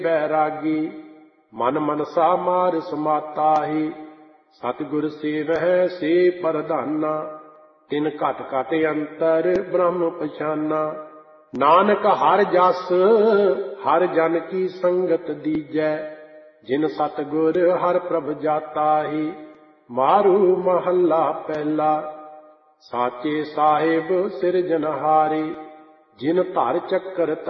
बैरागी मन मनसा मार समाताहि सतगुर सेवह से परधाना तिन घट घट अंतर ब्रह्म पछाना नानक हर जस हर जन की संगत दीजै जिन सतगुर हर प्रभ जाताहि मारू महला पहला साचे साहिब सिरजनहारी जिन धर चक्कर